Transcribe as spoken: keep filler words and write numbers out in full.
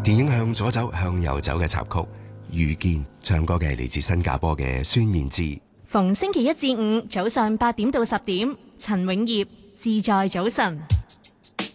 電影向左走向右走嘅插曲《遇見》，唱歌嘅嚟自新加坡嘅孫燕姿。 逢星期一至五早上八點到十點，陳永業自在早晨。